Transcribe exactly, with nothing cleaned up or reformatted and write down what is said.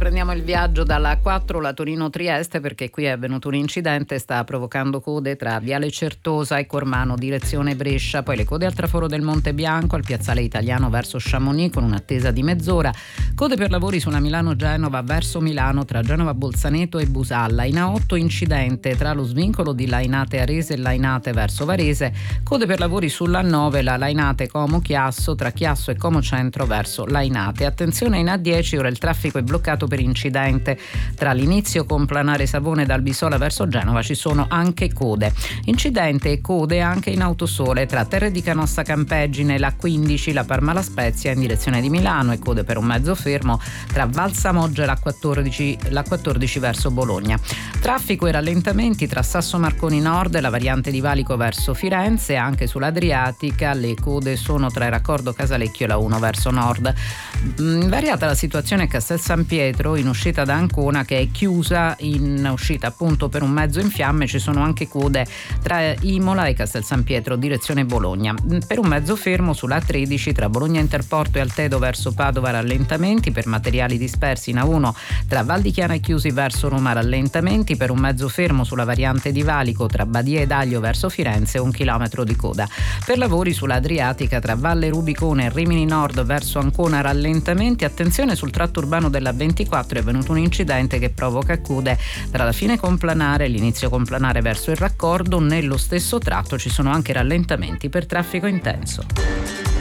riprendiamo il viaggio dalla quattro, la Torino-Trieste, perché qui è avvenuto un incidente, sta provocando code tra Viale Certosa e Cormano direzione Brescia, poi le code al traforo del Monte Bianco, al piazzale Italiano verso Chamonix con un'attesa di mezz'ora, code per lavori sulla Milano-Genova verso Milano tra Genova Bolzaneto e Busalla, in A otto incidente tra lo svincolo di Lainate Arese e Lainate verso Varese, code per lavori sull'A nove, la Lainate Como Chiasso tra Chiasso e Como Centro verso Lainate. Attenzione, in A dieci ora il traffico è bloccato per incidente tra l'inizio con Planare Savone dal Bisola verso Genova, ci sono anche code. Incidente e code anche in Autosole tra Terre di Canossa Campeggine, la quindici, la Parma La Spezia in direzione di Milano e code per un mezzo fermo tra Valsamoggia e la quattordici, la quattordici verso Bologna. Traffico e rallentamenti tra Sasso Marconi Nord e la variante di Valico verso Firenze, anche sull'Adriatica le code sono tra il raccordo Casalecchio e la uno verso nord. Invariata la situazione a Castel San Pietro in uscita da Ancona, che è chiusa in uscita appunto per un mezzo in fiamme, ci sono anche code tra Imola e Castel San Pietro direzione Bologna. Per un mezzo fermo sulla A tredici tra Bologna Interporto e Altedo verso Padova rallentamenti, per materiali dispersi in A uno tra Val di Chiana e Chiusi verso Roma rallentamenti, per un mezzo fermo sulla variante di Valico tra Badia e Daglio verso Firenze un chilometro di coda. Per lavori sulla Adriatica tra Valle Rubicone e Rimini Nord verso Ancona rallentamenti. Attenzione, sul tratto urbano della ventiquattro è avvenuto un incidente che provoca code tra la fine Complanare e l'inizio Complanare verso il raccordo, nello stesso tratto ci sono anche rallentamenti per traffico intenso.